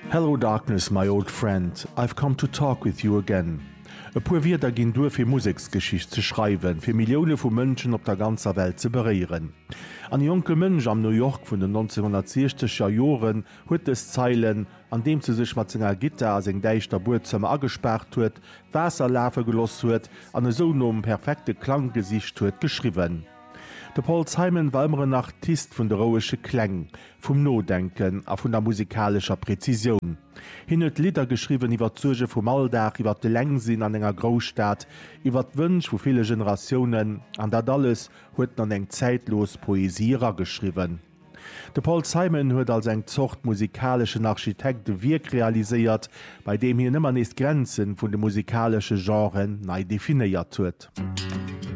Hello darkness, my old friend, I've come to talk with you again. E puer wie da ginn dur fir Musiksgeschicht ze schreiwen, fir Millioune vu Mënschen op der ganzer Welt ze bereieren. An Joke Mënsch am New York vun den 1960er Joren huet es Zeilen, an dem ze sech mat zenger Gitter seg deichter Burzem agesperrt huet, Wässerläfe geloss huet, an e so nom perfekte Klanggesicht huet geschriwen. De Paul Simon war immer ein Artist vun der roesche Kläng, vum Nodenken a vun der musikalscher Präzision. Hin huet Lieder geschrieben iwwer d'Suerge vum Alldach, iwwer de Längsinn an enger Großstadt, iwwer d'Wënsch vu viele Generationen, an dat alles huet an eng zeitlos Poesierer geschrieben. De Paul Simon huet als eng zocht musikalischen Architekt de Wirk realisiert, bei dem hier nimmer nees Grenzen vun de musikalsche Genren nei definiiert huet.